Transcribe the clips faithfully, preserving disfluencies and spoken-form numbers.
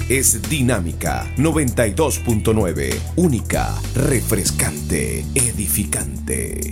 es Dinámica noventa y dos punto nueve. Única, refrescante, edificante.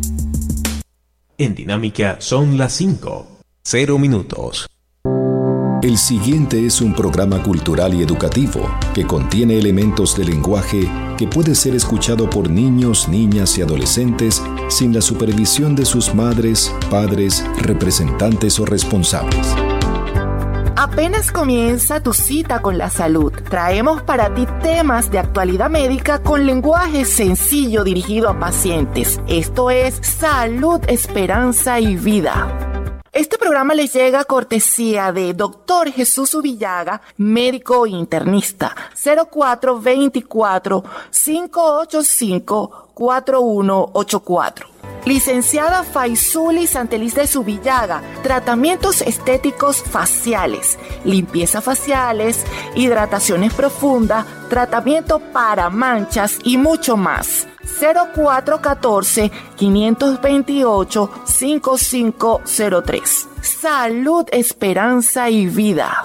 En Dinámica son las cinco, cero minutos. El siguiente es un programa cultural y educativo que contiene elementos de lenguaje que puede ser escuchado por niños, niñas y adolescentes sin la supervisión de sus madres, padres, representantes o responsables. Apenas comienza tu cita con la salud. Traemos para ti temas de actualidad médica con lenguaje sencillo dirigido a pacientes. Esto es Salud, Esperanza y Vida. Este programa les llega cortesía de doctor Jesús Ubillaga, médico internista, cero cuatro dos cuatro, cinco ocho cinco, cuatro uno ocho cuatro. Licenciada Faisuli Santeliz de Subillaga, tratamientos estéticos faciales, limpieza faciales, hidrataciones profundas, tratamiento para manchas y mucho más. cero cuatro uno cuatro, cinco dos ocho, cinco cinco cero tres. Salud, Esperanza y Vida.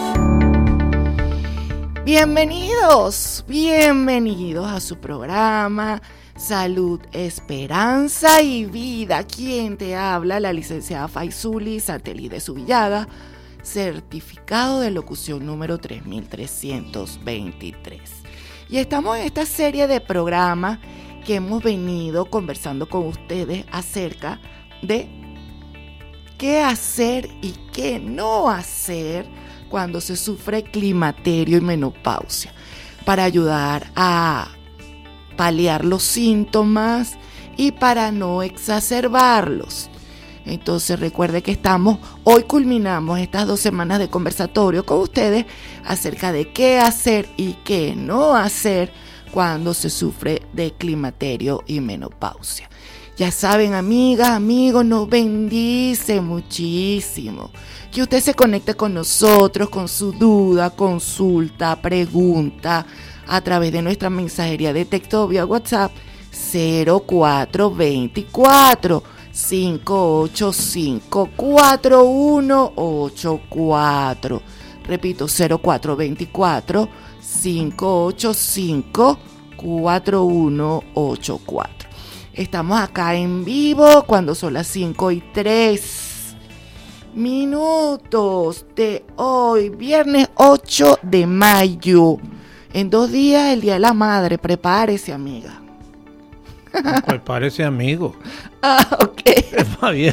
Bienvenidos, bienvenidos a su programa Salud, Esperanza y Vida. Quien te habla, la licenciada Faisuli Santeliz de Subillaga, certificado de locución número tres mil trescientos veintitrés. Y estamos en esta serie de programas que hemos venido conversando con ustedes acerca de qué hacer y qué no hacer cuando se sufre climaterio y menopausia, para ayudar a paliar los síntomas y para no exacerbarlos. Entonces recuerde que estamos, hoy culminamos estas dos semanas de conversatorio con ustedes acerca de qué hacer y qué no hacer cuando se sufre de climaterio y menopausia. Ya saben, amigas, amigos, nos bendice muchísimo que usted se conecte con nosotros con su duda, consulta, pregunta a través de nuestra mensajería de texto vía WhatsApp cero cuatro dos cuatro, cinco ocho cinco, cuatro uno ocho cuatro. Repito, cero cuatro dos cuatro, cinco ocho cinco, cuatro uno ocho cuatro. Estamos acá en vivo cuando son las cinco y tres minutos de hoy, viernes ocho de mayo. En dos días, el Día de la Madre. Prepárese, amiga. Prepárese, amigo. Ah, ok. Está bien.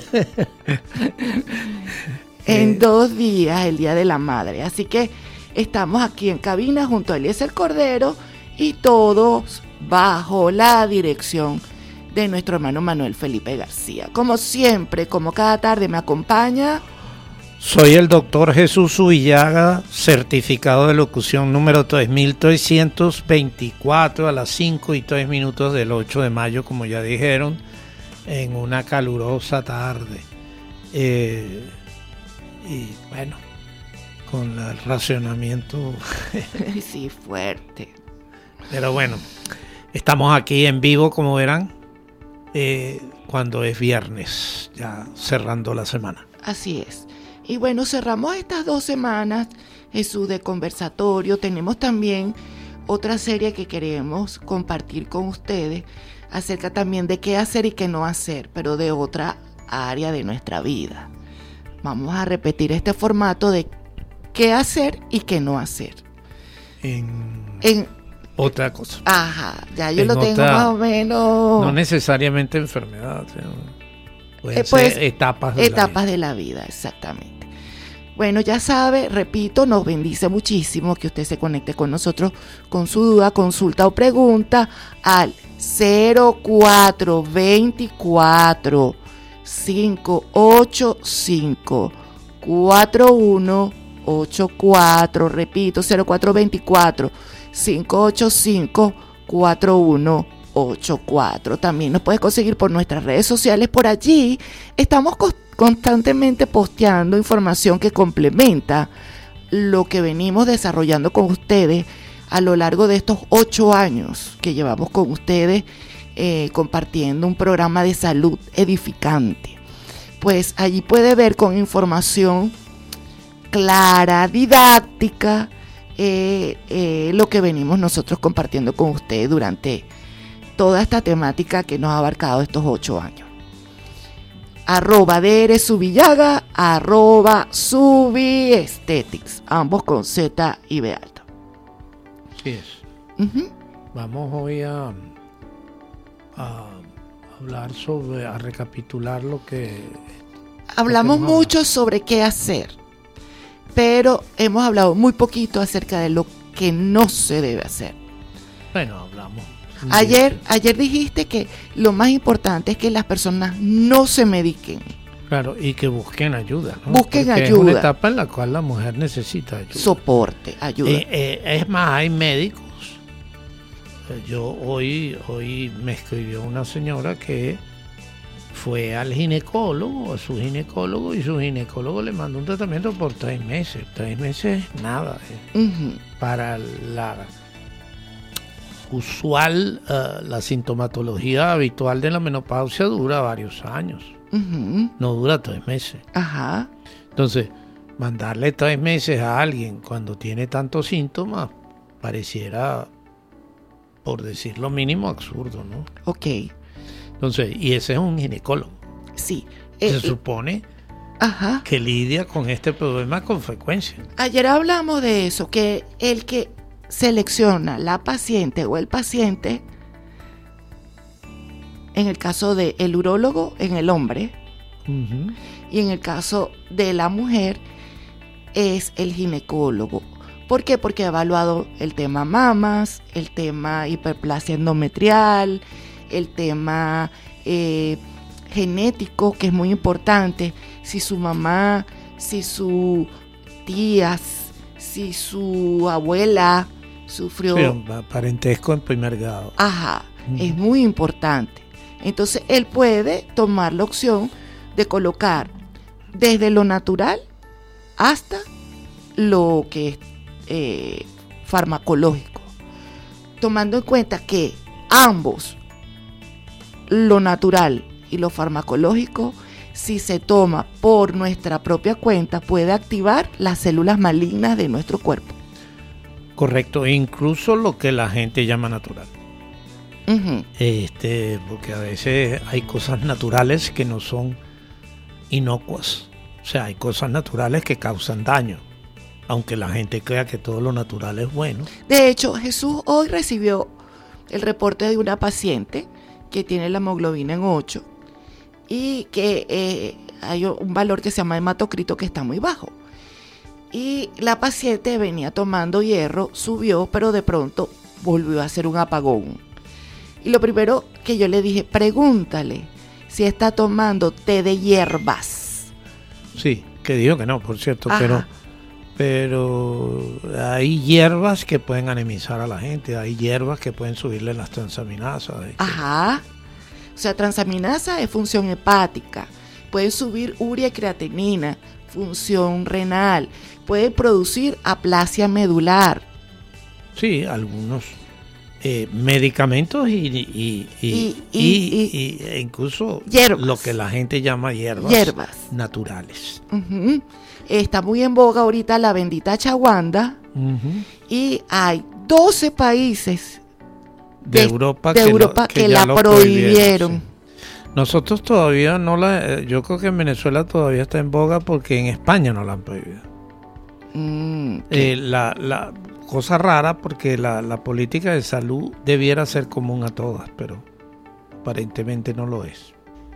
En dos días, el Día de la Madre. Así que estamos aquí en cabina junto a Eliezer Cordero y todos bajo la dirección de nuestro hermano Manuel Felipe García. Como siempre, como cada tarde me acompaña... Soy el doctor Jesús Ubillaga, certificado de locución número tres mil trescientos veinticuatro, a las cinco y tres minutos del ocho de mayo, como ya dijeron, en una calurosa tarde. Eh, y bueno, con el racionamiento. Sí, fuerte. Pero bueno, estamos aquí en vivo, como verán, eh, cuando es viernes, ya cerrando la semana. Así es. Y bueno, cerramos estas dos semanas, Jesús, de conversatorio. Tenemos también otra serie que queremos compartir con ustedes acerca también de qué hacer y qué no hacer, pero de otra área de nuestra vida. Vamos a repetir este formato de qué hacer y qué no hacer. En, en otra cosa. Ajá, ya yo en lo tengo otra, más o menos. No necesariamente enfermedad, sino pueden eh, pues, ser etapas de etapas la vida. de la vida, exactamente. Bueno, ya sabe, repito, nos bendice muchísimo que usted se conecte con nosotros con su duda, consulta o pregunta al cero cuatro dos cuatro, cinco ocho cinco, cuatro uno ocho cuatro. Repito, cero cuatro dos cuatro, cinco ocho cinco, cuatro uno ocho cuatro. También nos puedes conseguir por nuestras redes sociales. Por allí estamos constantemente constantemente posteando información que complementa lo que venimos desarrollando con ustedes a lo largo de estos ocho años que llevamos con ustedes eh, compartiendo un programa de salud edificante. Pues allí puede ver con información clara, didáctica, eh, eh, lo que venimos nosotros compartiendo con ustedes durante toda esta temática que nos ha abarcado estos ocho años. Arroba D R Subillaga, arroba Subi Aesthetics, ambos con Z y B alta. Así es. Uh-huh. Vamos hoy a, a hablar sobre, a recapitular lo que... Hablamos lo que mucho hablado. sobre qué hacer, pero hemos hablado muy poquito acerca de lo que no se debe hacer. Bueno, hablamos. Ayer, ayer dijiste que lo más importante es que las personas no se mediquen. Claro, y que busquen ayuda, ¿no? Busquen Porque ayuda. Es una etapa en la cual la mujer necesita ayuda. Soporte, ayuda. Eh, eh, es más, hay médicos. Yo hoy, hoy me escribió una señora que fue al ginecólogo, a su ginecólogo, y su ginecólogo le mandó un tratamiento por tres meses. Tres meses es nada. Eh. Uh-huh. Para la usual, uh, la sintomatología habitual de la menopausia dura varios años. Uh-huh. No dura tres meses. Ajá. Entonces, mandarle tres meses a alguien cuando tiene tantos síntomas pareciera, por decir lo mínimo, absurdo, ¿no? Ok. Entonces, y ese es un ginecólogo. Sí. Se Eh, supone ajá. que lidia con este problema con frecuencia. Ayer hablamos de eso, que el que selecciona la paciente o el paciente, en el caso del urólogo, en el hombre, Uh-huh. y en el caso de la mujer, es el ginecólogo. ¿Por qué? Porque ha evaluado el tema mamas, el tema hiperplasia endometrial, el tema eh, genético, que es muy importante. Si su mamá, si su tías, si su abuela sufrió... Sí, un parentesco en primer grado. Ajá, Uh-huh. es muy importante. Entonces, él puede tomar la opción de colocar desde lo natural hasta lo que es eh, farmacológico, tomando en cuenta que ambos, lo natural y lo farmacológico, si se toma por nuestra propia cuenta, puede activar las células malignas de nuestro cuerpo. Correcto, e incluso lo que la gente llama natural. Uh-huh. Este, porque a veces hay cosas naturales que no son inocuas. O sea, hay cosas naturales que causan daño, aunque la gente crea que todo lo natural es bueno. De hecho, Jesús hoy recibió el reporte de una paciente que tiene la hemoglobina en ocho y que eh, hay un valor que se llama hematocrito que está muy bajo. Y la paciente venía tomando hierro, subió, pero de pronto volvió a hacer un apagón. Y lo primero que yo le dije, pregúntale si está tomando té de hierbas. Sí, que dijo que no, por cierto, Ajá. pero pero hay hierbas que pueden anemizar a la gente, hay hierbas que pueden subirle las transaminasas. ¿Eh? Ajá. O sea, transaminasa es función hepática. Pueden subir urea y creatinina, función renal. Pueden producir aplasia medular. Sí, algunos eh, medicamentos y, y, y, Y- y, y- y- e incluso hierbas. lo que la gente llama hierbas, Hierbas. naturales. Ujú. Está muy en boga ahorita la bendita chaguanda. Uh-huh. Y hay doce países De, de- Europa, de que, Europa lo, que ya la lo prohibieron. sí. Nosotros todavía no la, eh, yo creo que en Venezuela todavía está en boga porque en España no la han prohibido. Mm, Eh, la, la cosa rara porque la, la política de salud debiera ser común a todas, pero aparentemente no lo es.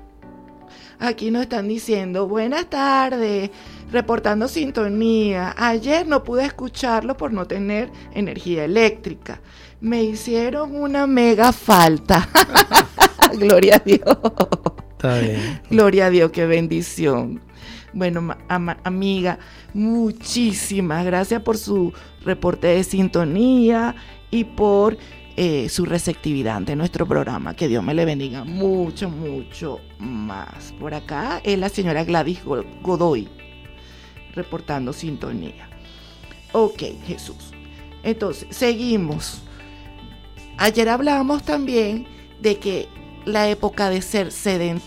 Aquí nos están diciendo, buenas tardes, reportando sintonía. Ayer no pude escucharlo por no tener energía eléctrica. Me hicieron una mega falta. Gloria a Dios. Está bien. Gloria a Dios, qué bendición. Bueno, ma- ama- amiga, muchísimas gracias por su reporte de sintonía y por eh, su receptividad ante nuestro programa. Que Dios me le bendiga mucho, mucho más. Por acá es la señora Gladys Go- Godoy, reportando sintonía. Ok, Jesús. Entonces, seguimos. Ayer hablábamos también de que la época de ser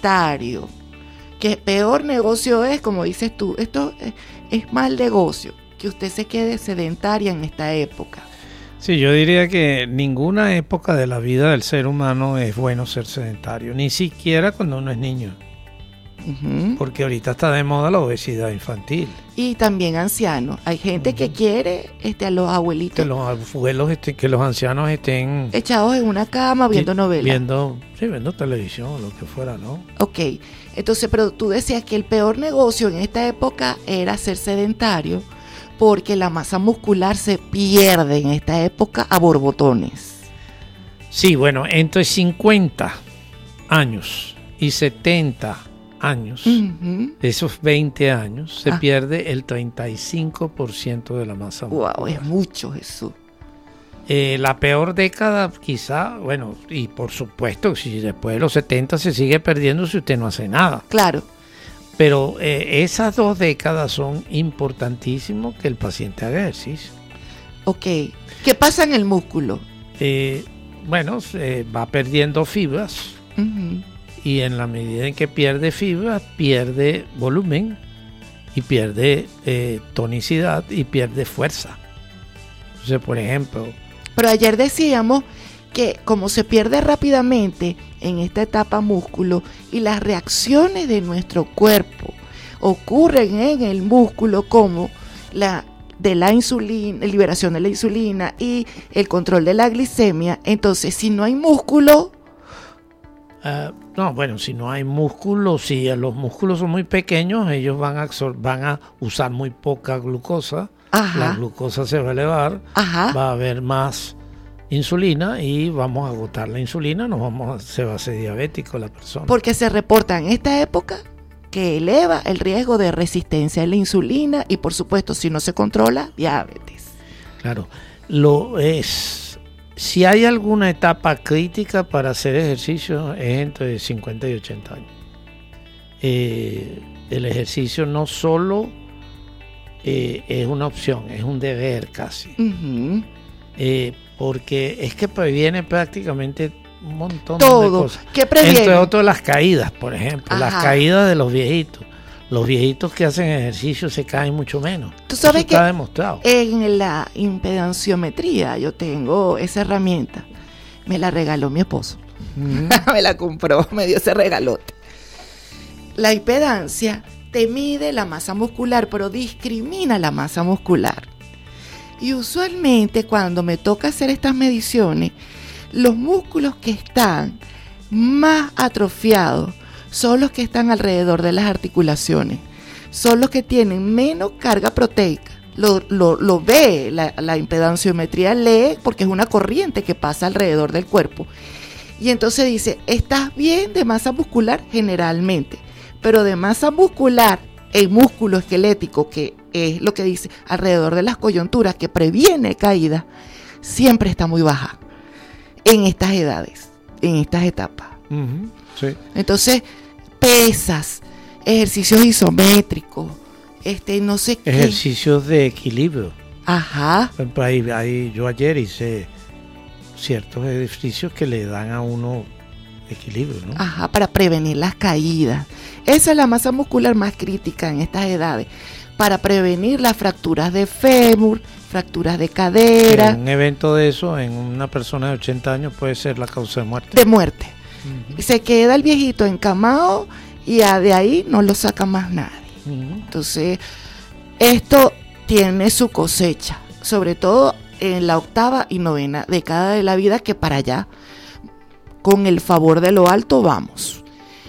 sedentario, que peor negocio es, como dices tú, esto es, es mal negocio. que usted se quede sedentaria en esta época? Sí, yo diría que ninguna época de la vida del ser humano es bueno ser sedentario, ni siquiera cuando uno es niño. Uh-huh. Porque ahorita está de moda la obesidad infantil. Y también ancianos. Hay gente uh-huh. que quiere este, a los abuelitos. Que los abuelos, estén, que los ancianos estén... echados en una cama viendo novelas. Viendo, sí, viendo televisión, lo que fuera, ¿no? Ok. Entonces, pero tú decías que el peor negocio en esta época era ser sedentario, porque la masa muscular se pierde en esta época a borbotones. Sí, bueno, entre cincuenta años y setenta años, uh-huh. de esos veinte años, se ah. pierde el treinta y cinco por ciento de la masa muscular. Wow, es mucho, Jesús. Eh, la peor década quizá, bueno, y por supuesto, si después de los setenta se sigue perdiendo si usted no hace nada. Claro. Pero eh, esas dos décadas son importantísimos que el paciente haga ejercicio. Ok. ¿Qué pasa en el músculo? Eh, bueno, se va perdiendo fibras. Uh-huh. Y en la medida en que pierde fibra, pierde volumen y pierde eh, tonicidad y pierde fuerza. Entonces, por ejemplo... Pero ayer decíamos que como se pierde rápidamente en esta etapa músculo y las reacciones de nuestro cuerpo ocurren en el músculo como la de la insulina, liberación de la insulina y el control de la glicemia, entonces si no hay músculo... Uh, no, bueno, si no hay músculo, si los músculos son muy pequeños, ellos van a, absor- van a usar muy poca glucosa. Ajá. La glucosa se va a elevar, Ajá. va a haber más insulina y vamos a agotar la insulina, nos vamos a, se va a hacer diabético la persona. Porque se reporta en esta época que eleva el riesgo de resistencia a la insulina y por supuesto si no se controla, diabetes. Claro, lo es... Si hay alguna etapa crítica para hacer ejercicio es entre cincuenta y ochenta años. Eh, el ejercicio no solo eh, es una opción, es un deber casi. Uh-huh. Eh, porque es que previene prácticamente un montón Todo. de cosas. ¿Qué previene? Entre otras las caídas, por ejemplo. Ajá. Las caídas de los viejitos. Los viejitos que hacen ejercicio se caen mucho menos. Tú sabes Eso que está demostrado. En la impedanciometría yo tengo esa herramienta. Me la regaló mi esposo. Mm. Me la compró, me dio ese regalote. La impedancia te mide la masa muscular, pero discrimina la masa muscular. Y usualmente cuando me toca hacer estas mediciones, los músculos que están más atrofiados son los que están alrededor de las articulaciones, son los que tienen menos carga proteica. Lo, lo, lo ve, la, la impedanciometría lee porque es una corriente que pasa alrededor del cuerpo. Y entonces dice, estás bien de masa muscular generalmente, pero de masa muscular en músculo esquelético, que es lo que dice alrededor de las coyunturas, que previene caída, siempre está muy baja en estas edades, en estas etapas. Uh-huh. Sí. Entonces, pesas, ejercicios isométricos, este, no sé qué. Ejercicios de equilibrio. Ajá. Ahí, ahí, yo ayer hice ciertos ejercicios que le dan a uno equilibrio, ¿no? Ajá, para prevenir las caídas. Esa es la masa muscular más crítica en estas edades, para prevenir las fracturas de fémur, fracturas de cadera. En un evento de eso, en una persona de ochenta años, puede ser la causa de muerte. De muerte. Uh-huh. Y se queda el viejito encamado y de ahí no lo saca más nadie. Uh-huh. Entonces, esto tiene su cosecha, sobre todo en la octava y novena década de la vida, que para allá, con el favor de lo alto, vamos.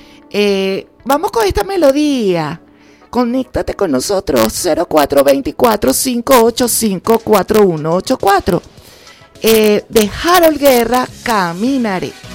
Eh, vamos con esta melodía. Conéctate con nosotros, cero cuatro dos cuatro, cinco ocho cinco, cuatro uno ocho cuatro. Eh, de Harold Guerra, Caminaré.